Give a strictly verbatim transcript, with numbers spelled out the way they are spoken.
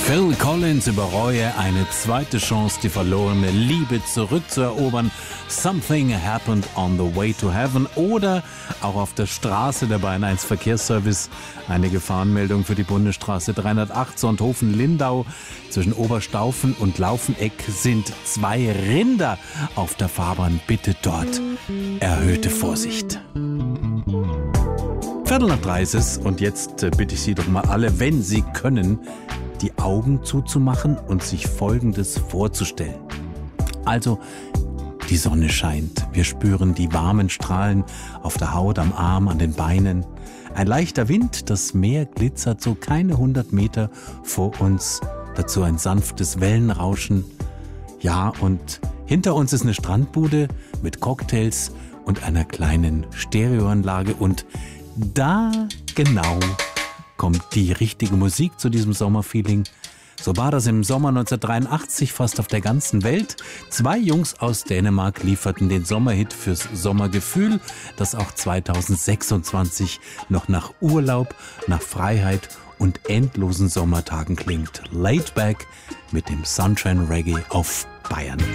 Phil Collins überreue eine zweite Chance, die verlorene Liebe zurückzuerobern. Something happened on the way to heaven. Oder auch auf der Straße der Bayern eins Verkehrsservice eine Gefahrenmeldung für die Bundesstraße dreihundertacht Sonthofen-Lindau. Zwischen Oberstaufen und Laufeneck sind zwei Rinder auf der Fahrbahn. Bitte dort erhöhte Vorsicht. Viertel nach drei ist es und jetzt bitte ich Sie doch mal alle, wenn Sie können, die Augen zuzumachen und sich Folgendes vorzustellen. Also, die Sonne scheint. Wir spüren die warmen Strahlen auf der Haut, am Arm, an den Beinen. Ein leichter Wind, das Meer glitzert so keine hundert Meter vor uns. Dazu ein sanftes Wellenrauschen. Ja, und hinter uns ist eine Strandbude mit Cocktails und einer kleinen Stereoanlage. Und da genau kommt die richtige Musik zu diesem Sommerfeeling. So war das im Sommer neunzehnhundertdreiundachtzig fast auf der ganzen Welt. Zwei Jungs aus Dänemark lieferten den Sommerhit fürs Sommergefühl, das auch zweitausendsechsundzwanzig noch nach Urlaub, nach Freiheit und endlosen Sommertagen klingt. Laid Back mit dem Sunshine Reggae auf Bayern.